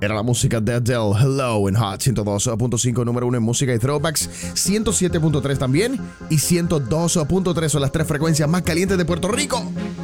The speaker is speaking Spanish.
Era la música de Adele, Hello en Hot 102.5, número 1 en música y throwbacks, 107.3 también y 102.3 son las tres frecuencias más calientes de Puerto Rico.